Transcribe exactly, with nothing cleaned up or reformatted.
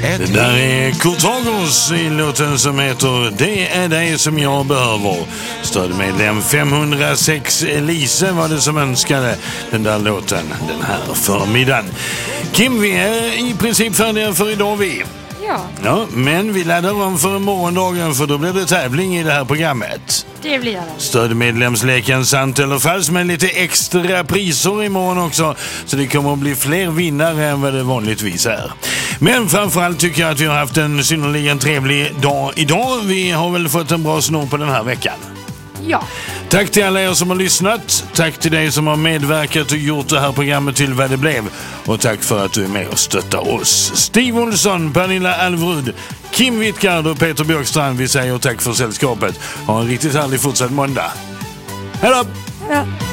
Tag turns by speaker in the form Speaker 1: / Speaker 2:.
Speaker 1: ett. Det där är Kortagos i låten som heter Det är dig som jag behöver. Stödmedlem femhundrasex Elise var det som önskade den där låten den här förmiddagen. Kim, vi är i princip färdiga för idag vi.
Speaker 2: Ja.
Speaker 1: Ja, men vi laddar om för morgondagen, för då blir det tävling i det här programmet.
Speaker 2: Det blir det.
Speaker 1: Stödmedlemsleken sant eller falskt, med lite extra priser imorgon också. Så det kommer att bli fler vinnare än vad det vanligtvis är. Men framförallt tycker jag att vi har haft en synnerligen trevlig dag idag. Vi har väl fått en bra snor på den här veckan.
Speaker 2: Ja.
Speaker 1: Tack till alla er som har lyssnat. Tack till dig som har medverkat och gjort det här programmet till vad det blev. Och tack för att du är med och stöttar oss. Steve Olsson, Pernilla Alvrud, Kim Wittgard och Peter Björkstrand. Vi säger tack för sällskapet. Ha en riktigt härlig fortsatt måndag. Hej då!
Speaker 2: Ja.